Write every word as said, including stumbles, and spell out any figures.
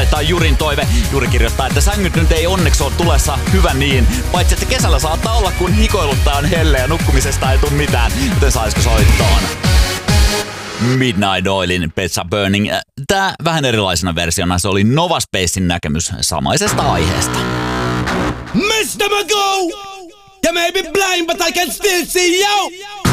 Tää on Jurin toive. Juri kirjoittaa, että sängyt nyt ei onneksi ole tulessa, hyvä niin. Paitsi että kesällä saattaa olla, kun hikoiluttaa on helle ja nukkumisesta ei tuu mitään. Joten saisiko soittoon? Midnight Oilin Pets Are Burning. Tää vähän erilaisena versiona, se oli Nova Spacein näkemys samaisesta aiheesta. mister Magoo! You may be blind but I can still see you!